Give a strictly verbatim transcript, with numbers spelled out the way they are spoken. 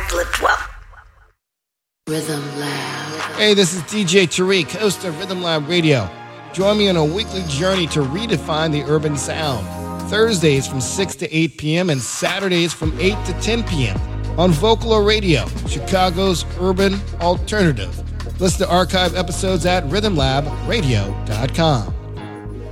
lived well. Rhythm Lab. Hey, this is D J Tariq, host of Rhythm Lab Radio. Join me on a weekly journey to redefine the urban sound. Thursdays from six to eight p.m. and Saturdays from eight to ten p.m. on Vocalo Radio, Chicago's urban alternative. Listen to archive episodes at rhythm lab radio dot com.